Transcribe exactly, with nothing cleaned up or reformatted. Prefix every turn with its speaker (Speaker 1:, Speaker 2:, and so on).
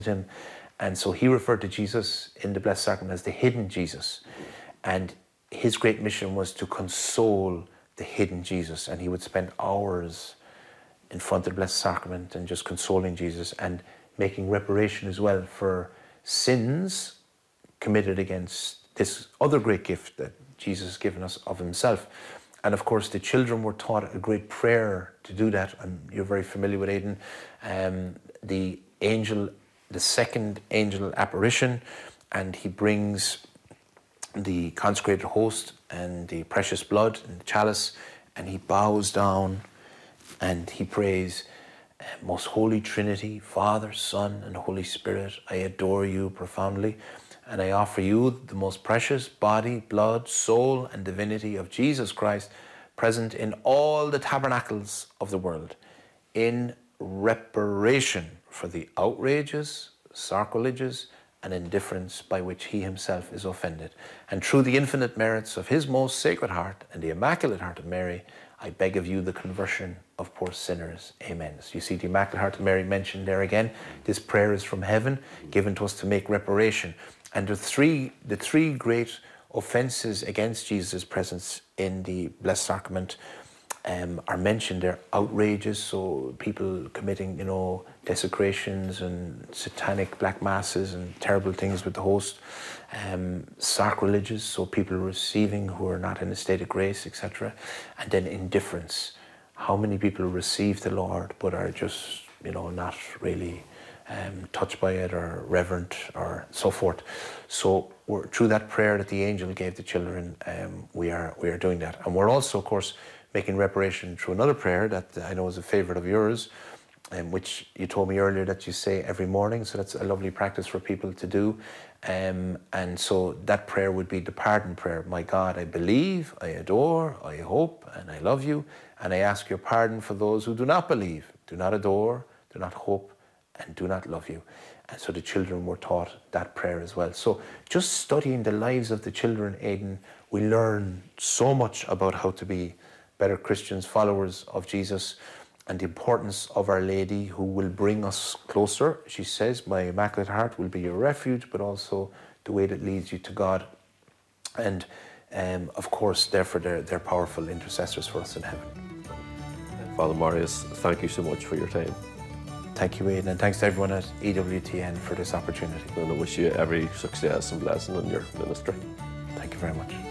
Speaker 1: him. And so he referred to Jesus in the Blessed Sacrament as the hidden Jesus. And his great mission was to console the hidden Jesus. And he would spend hours in front of the Blessed Sacrament and just consoling Jesus and making reparation as well for sins committed against this other great gift that Jesus has given us of himself. And of course, the children were taught a great prayer to do that. And you're very familiar with Aidan. Um, the angel, the second angel apparition, and he brings the consecrated host and the precious blood and the chalice, and he bows down and he prays, Most Holy Trinity, Father, Son, and Holy Spirit, I adore you profoundly, and I offer you the most precious body, blood, soul, and divinity of Jesus Christ, present in all the tabernacles of the world, in reparation for the outrages, sacrileges, and indifference by which he himself is offended. And through the infinite merits of his most sacred heart and the Immaculate Heart of Mary, I beg of you the conversion of poor sinners. Amen. So you see the Immaculate Heart of Mary mentioned there again. This prayer is from heaven, given to us to make reparation. And the three, the three great offences against Jesus' presence in the Blessed Sacrament um, are mentioned there. Outrages, so people committing, you know, desecrations and satanic black masses and terrible things with the host. Um, sacrileges, so people receiving who are not in a state of grace, et cetera. And then indifference. How many people receive the Lord but are just, you know, not really um, touched by it or reverent or so forth. So we're, through that prayer that the angel gave the children, um, we are we are doing that. And we're also, of course, making reparation through another prayer that I know is a favourite of yours, um, which you told me earlier that you say every morning. So that's a lovely practice for people to do. Um, and so that prayer would be the pardon prayer. My God, I believe, I adore, I hope, and I love you. And I ask your pardon for those who do not believe, do not adore, do not hope, and do not love you. And so the children were taught that prayer as well. So just studying the lives of the children, Aidan, we learn so much about how to be better Christians, followers of Jesus, and the importance of Our Lady, who will bring us closer. She says, my Immaculate Heart will be your refuge, but also the way that leads you to God. And um, of course, therefore, they're, they're powerful intercessors for us in heaven.
Speaker 2: Father Marius, thank you so much for your time.
Speaker 1: Thank you, Aidan, and thanks to everyone at E W T N for this opportunity.
Speaker 2: And I wish you every success and blessing in your ministry.
Speaker 1: Thank you very much.